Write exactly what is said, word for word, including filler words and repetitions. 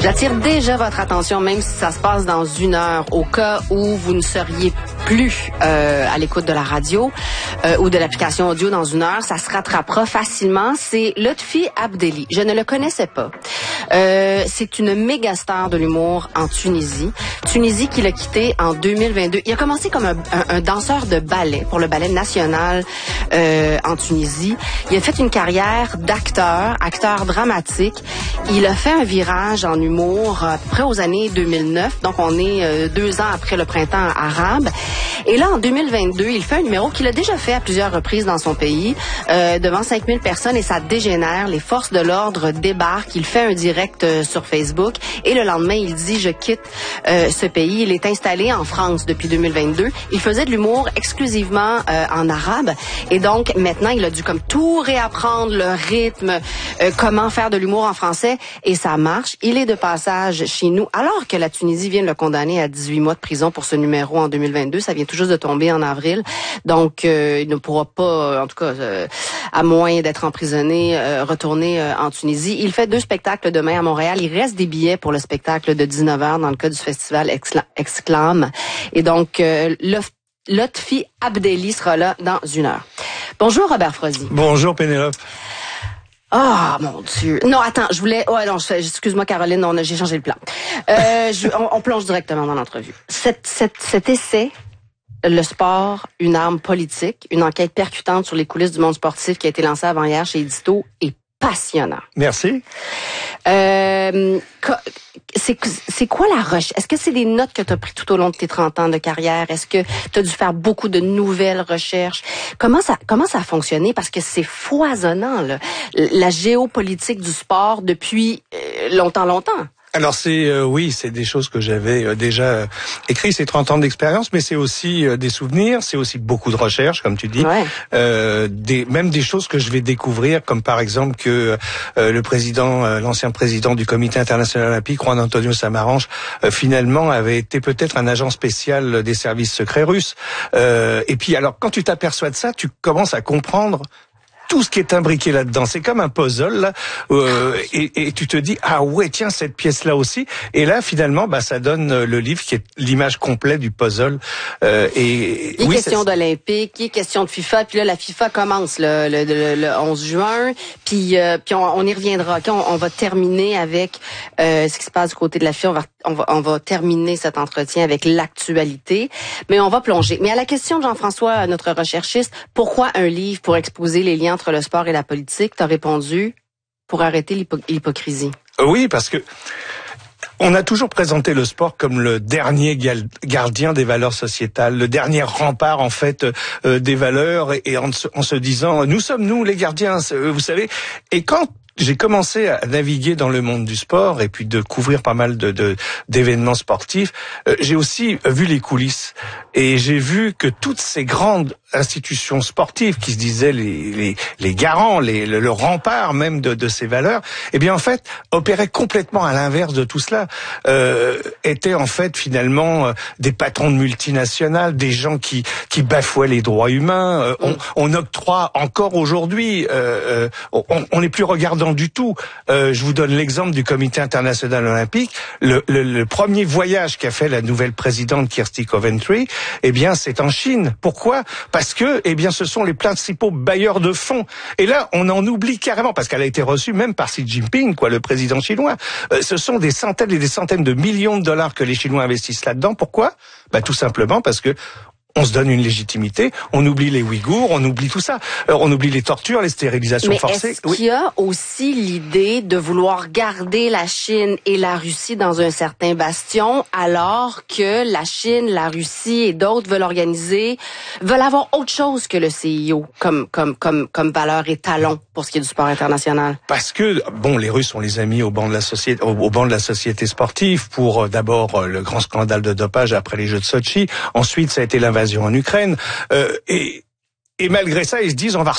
J'attire déjà votre attention, même si ça se passe dans une heure, au cas où vous ne seriez plus euh, à l'écoute de la radio euh, ou de l'application audio dans une heure, ça se rattrapera facilement. C'est Lotfi Abdelli. Je ne le connaissais pas. Euh, c'est une méga star de l'humour en Tunisie. Tunisie qu'il a quitté en deux mille vingt-deux. Il a commencé comme un, un, un danseur de ballet pour le ballet national euh, en Tunisie. Il a fait une carrière d'acteur, acteur dramatique. Il a fait un virage en humour à peu près aux années deux mille neuf. Donc, on est euh, deux ans après le printemps arabe. Et là, en deux mille vingt-deux, il fait un numéro qu'il a déjà fait à plusieurs reprises dans son pays, euh, devant cinq mille personnes, et ça dégénère. Les forces de l'ordre débarquent. Il fait un direct euh, sur Facebook. Et le lendemain, il dit « Je quitte euh, ce pays ». Il est installé en France depuis deux mille vingt-deux. Il faisait de l'humour exclusivement euh, en arabe. Et donc, maintenant, il a dû comme tout réapprendre, le rythme, euh, comment faire de l'humour en français. Et ça marche. Il est de passage chez nous, alors que la Tunisie vient de le condamner à dix-huit mois de prison pour ce numéro en deux mille vingt-deux. Ça vient tout juste de tomber en avril. Donc, euh, il ne pourra pas, en tout cas, euh, à moins d'être emprisonné, euh, retourner euh, en Tunisie. Il fait deux spectacles demain à Montréal. Il reste des billets pour le spectacle de dix-neuf heures dans le cas du festival Excla- Exclame. Et donc, euh, Lotfi Abdelli sera là dans une heure. Bonjour, Robert Frozy. Bonjour, Pénélope. Ah, oh, mon Dieu. Non, attends, je voulais... Ouais, non, je... excuse-moi, Caroline, on a... j'ai changé le plan. Euh, je... on, on plonge directement dans l'entrevue. Cet, cet, cet essai, le sport, une arme politique, une enquête percutante sur les coulisses du monde sportif qui a été lancée avant-hier chez Édito est passionnant. Merci. Euh, c'est, c'est quoi la recherche? Est-ce que c'est des notes que tu as prises tout au long de tes trente ans de carrière? Est-ce que tu as dû faire beaucoup de nouvelles recherches? Comment ça, comment ça a fonctionné? Parce que c'est foisonnant, là, la géopolitique du sport depuis euh, longtemps, longtemps. Alors c'est euh, oui, c'est des choses que j'avais euh, déjà euh, écrit, c'est trente ans d'expérience, mais c'est aussi euh, des souvenirs, c'est aussi beaucoup de recherches, comme tu dis, ouais. euh, des même des choses que je vais découvrir, comme par exemple que euh, le président, euh, l'ancien président du Comité international olympique, Juan Antonio Samaranch, euh, finalement avait été peut-être un agent spécial des services secrets russes. Euh, et puis alors quand tu t'aperçois de ça, tu commences à comprendre tout ce qui est imbriqué là-dedans. C'est comme un puzzle, là, euh, et, et tu te dis, ah ouais, tiens, cette pièce-là aussi. Et là, finalement, bah, ça donne le livre qui est l'image complète du puzzle. Euh, et, il est oui, question d'Olympique, il est question de FIFA, puis là, la FIFA commence le, le, le, le onze juin, puis, euh, puis on, on y reviendra. Okay, on, on va terminer avec euh, ce qui se passe du côté de la FIFA. On va, on va, on va terminer cet entretien avec l'actualité, mais on va plonger. Mais à la question de Jean-François, notre recherchiste, pourquoi un livre pour exposer les liens entre le sport et la politique, t'as répondu pour arrêter l'hypo- l'hypocrisie. Oui, parce que on a toujours présenté le sport comme le dernier gal- gardien des valeurs sociétales, le dernier rempart en fait euh, des valeurs, et, et en, se, en se disant nous sommes nous les gardiens, vous savez. Et quand j'ai commencé à naviguer dans le monde du sport et puis de couvrir pas mal de, de d'événements sportifs, euh, j'ai aussi vu les coulisses et j'ai vu que toutes ces grandes institutions sportives qui se disaient les les, les garants, les, le, le rempart même de, de ces valeurs, eh bien en fait opéraient complètement à l'inverse de tout cela. Euh, étaient en fait finalement euh, des patrons de multinationales, des gens qui qui bafouaient les droits humains. Euh, on, on octroie encore aujourd'hui, euh, euh, on, on n'est plus regardant du tout. Euh, je vous donne l'exemple du Comité international olympique. Le, le, le premier voyage qu'a fait la nouvelle présidente Kirsty Coventry, eh bien, c'est en Chine. Pourquoi? Parce que, eh bien, ce sont les principaux bailleurs de fonds. Et là, on en oublie carrément, parce qu'elle a été reçue même par Xi Jinping, quoi, le président chinois. Euh, ce sont des centaines et des centaines de millions de dollars que les Chinois investissent là-dedans. Pourquoi? Bah, tout simplement parce que on se donne une légitimité, on oublie les Ouïghours, on oublie tout ça. Euh, on oublie les tortures, les stérilisations Mais forcées. Est-ce qu'il y a aussi l'idée de vouloir garder la Chine et la Russie dans un certain bastion, alors que la Chine, la Russie et d'autres veulent organiser, veulent avoir autre chose que le C I O comme comme comme comme valeur et talon pour ce qui est du sport international? Parce que bon, les Russes ont les amis au banc de la société, au, au banc de la société sportive pour euh, d'abord euh, le grand scandale de dopage après les Jeux de Sotchi. Ensuite, ça a été l'invasion en Ukraine, euh, et, et malgré ça, ils se disent on va